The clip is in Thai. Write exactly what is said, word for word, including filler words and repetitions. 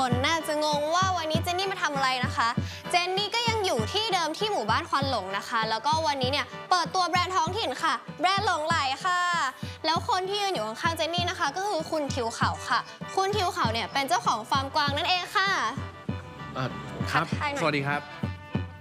คนน่าจะงงว่าวันนี้เจนนี่มาทำอะไรนะคะเจนนี่ก็ยังอยู่ที่เดิมที่หมู่บ้านควันหลงนะคะแล้วก็วันนี้เนี่ยเปิดตัวแบรนด์ท้องถิ่นค่ะแบรนด์หลงไหลค่ะแล้วคนที่ยืนอยู่ข้างๆเจนนี่นะคะก็คือคุณทิวเขาค่ะคุณทิวเขาเนี่ยเป็นเจ้าของฟาร์มกวางนั่นเองค่ะครับสวัสดีครับ